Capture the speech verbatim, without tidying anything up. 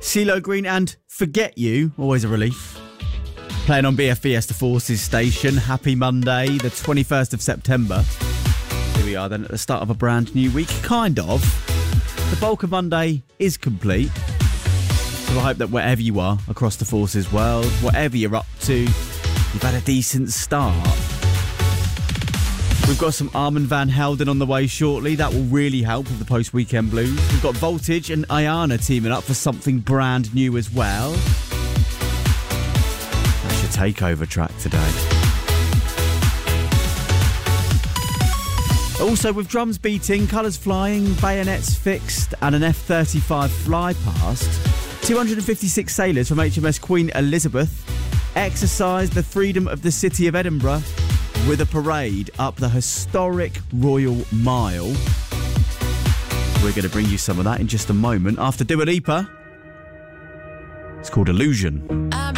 CeeLo Green and Forget You, always a relief. Playing on B F Fiesta Forces station. Happy Monday, the twenty-first of September. Here we are then at the start of a brand new week, kind of. The bulk of Monday is complete. So I hope that wherever you are across the Forces world, whatever you're up to, you've had a decent start. We've got some Armand Van Helden on the way shortly. That will really help with the post-weekend blues. We've got Voltage and Ayana teaming up for something brand new as well. That's your takeover track today. Also, with drums beating, colours flying, bayonets fixed, and an F thirty-five fly past, two hundred fifty-six sailors from H M S Queen Elizabeth exercised the freedom of the city of Edinburgh with a parade up the historic Royal Mile. We're going to bring you some of that in just a moment after Dua Lipa. It's called Illusion.